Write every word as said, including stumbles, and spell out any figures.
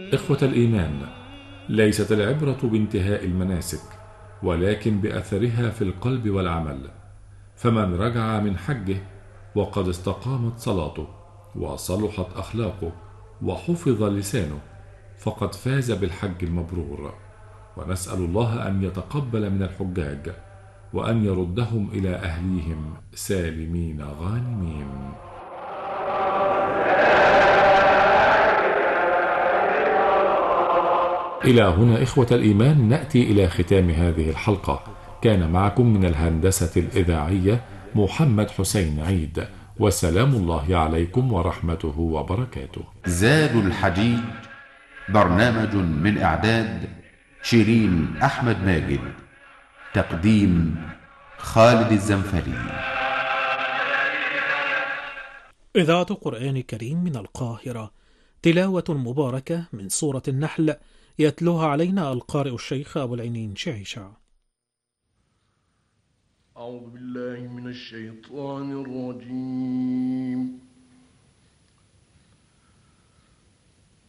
إخوة الإيمان، ليست العبرة بانتهاء المناسك، ولكن بأثرها في القلب والعمل. فمن رجع من حجه وقد استقامت صلاته وصلحت أخلاقه وحفظ لسانه فقد فاز بالحج المبرور. ونسأل الله أن يتقبل من الحجاج وأن يردهم إلى أهليهم سالمين غانمين. إلى هنا إخوة الإيمان نأتي إلى ختام هذه الحلقة. كان معكم من الهندسة الإذاعية محمد حسين عيد، وسلام الله عليكم ورحمته وبركاته. زاد الحجيج، برنامج من إعداد شيرين أحمد ماجد، تقديم خالد الزنفري. إذاعة قرآن كريم من القاهرة، تلاوة مباركة من سورة النحل، يتلوها علينا القارئ الشيخ أبو العينين شعيشة. أعوذ بالله من الشيطان الرجيم.